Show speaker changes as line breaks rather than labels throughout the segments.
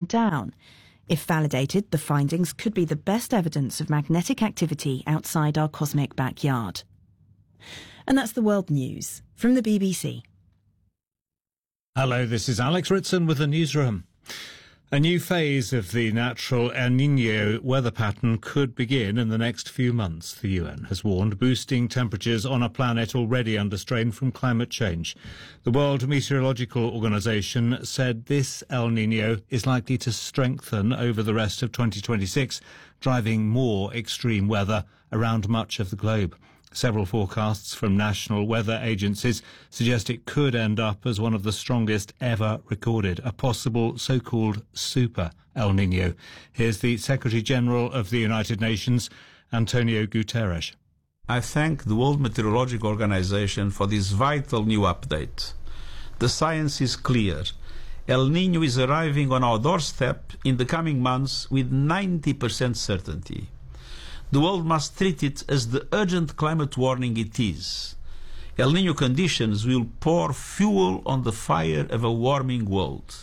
down. If validated, the findings could be the best evidence of magnetic activity outside our cosmic backyard. And that's the world news from the BBC.
Hello, this is Alex Ritson with the newsroom. A new phase of the natural El Niño weather pattern could begin in the next few months, the UN has warned, boosting temperatures on a planet already under strain from climate change. The World Meteorological Organization said this El Niño is likely to strengthen over the rest of 2026, driving more extreme weather around much of the globe. Several forecasts from national weather agencies suggest it could end up as one of the strongest ever recorded, a possible so-called super El Niño. Here's the Secretary-General of the United Nations, Antonio Guterres.
I thank the World Meteorological Organization for this vital new update. The science is clear. El Niño is arriving on our doorstep in the coming months with 90% certainty. The world must treat it as the urgent climate warning it is. El Niño conditions will pour fuel on the fire of a warming world.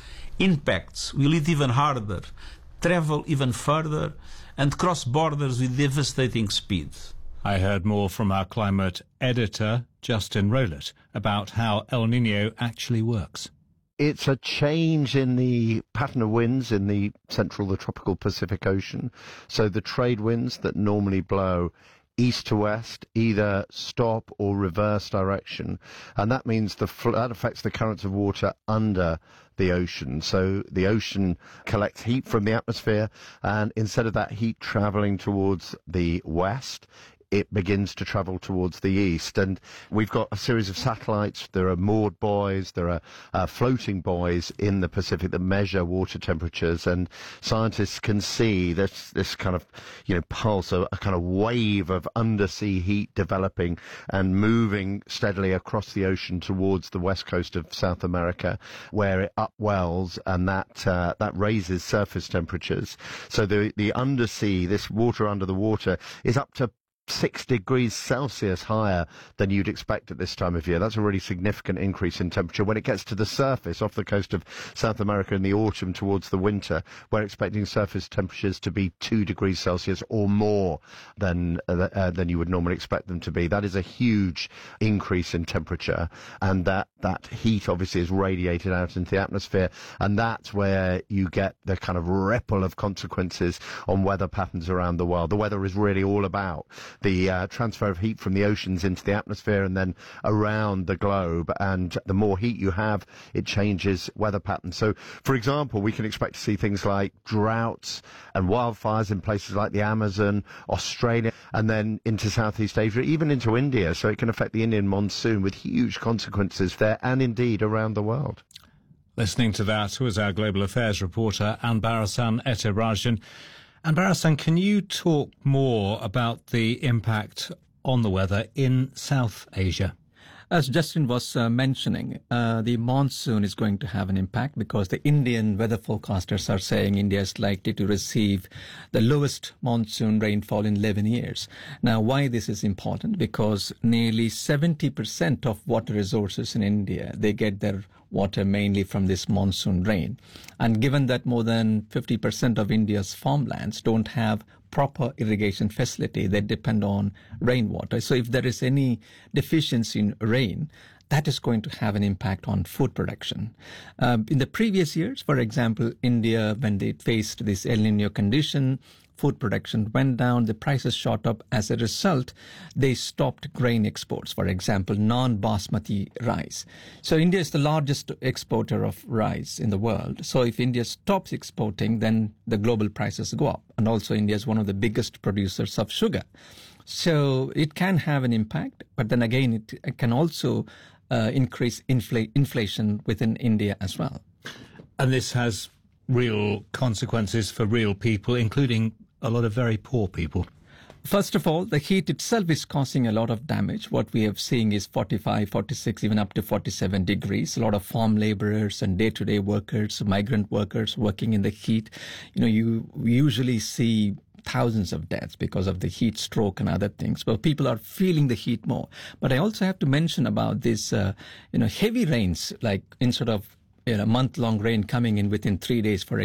Impacts will hit even harder, travel even further, and cross borders with devastating speed.
I heard more from our climate editor, Justin Rowlett, about how El Niño actually works.
It's a change in the pattern of winds in the tropical Pacific Ocean. So the trade winds that normally blow east to west either stop or reverse direction. And that means that affects the currents of water under the ocean. So the ocean collects heat from the atmosphere, and instead of that heat traveling towards the west, it begins to travel towards the east. And we've got a series of satellites. There are moored buoys, there are floating buoys in the Pacific that measure water temperatures, and scientists can see this kind of, pulse, a kind of wave of undersea heat developing and moving steadily across the ocean towards the west coast of South America, where it upwells, and that raises surface temperatures. So the undersea, this water under the water, is up to 6 degrees Celsius higher than you'd expect at this time of year. That's a really significant increase in temperature. When it gets to the surface off the coast of South America in the autumn towards the winter, we're expecting surface temperatures to be 2 degrees Celsius or more than you would normally expect them to be. That is a huge increase in temperature, and that heat obviously is radiated out into the atmosphere, and that's where you get the kind of ripple of consequences on weather patterns around the world. The weather is really all about the transfer of heat from the oceans into the atmosphere and then around the globe. And the more heat you have, it changes weather patterns. So, for example, we can expect to see things like droughts and wildfires in places like the Amazon, Australia, and then into Southeast Asia, even into India. So it can affect the Indian monsoon with huge consequences there and indeed around the world.
Listening to that was our Global Affairs reporter, Anbarasan Etirajan. And Barasan, can you talk more about the impact on the weather in South Asia?
As Justin was mentioning, the monsoon is going to have an impact because the Indian weather forecasters are saying India is likely to receive the lowest monsoon rainfall in 11 years. Now, why this is important? Because nearly 70% of water resources in India, they get their water mainly from this monsoon rain. And given that more than 50% of India's farmlands don't have proper irrigation facility, they depend on rainwater. So if there is any deficiency in rain, that is going to have an impact on food production. In the previous years, for example, India, when they faced this El Niño condition, food production went down, the prices shot up. As a result, they stopped grain exports, for example, non-basmati rice. So India is the largest exporter of rice in the world. So if India stops exporting, then the global prices go up. And also India is one of the biggest producers of sugar. So it can have an impact, but then again, it can also increase inflation within India as well.
And this has real consequences for real people, including a lot of very poor people.
First of all, the heat itself is causing a lot of damage. What we have seen is 45, 46, even up to 47 degrees. A lot of farm laborers and day-to-day workers, migrant workers working in the heat. You usually see thousands of deaths because of the heat stroke and other things. But people are feeling the heat more. But I also have to mention about this, heavy rains, like instead of a month-long rain coming in within 3 days, for